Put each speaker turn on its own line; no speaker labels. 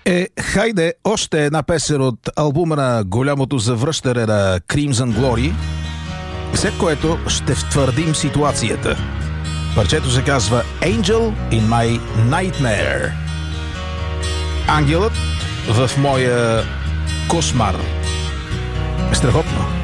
Хайде, още една песен от албума на голямото завръщане на Crimson Glory, след което ще втвърдим ситуацията. Парчето се казва Angel in My Nightmare. Ангелът в моя кошмар. Страхотно.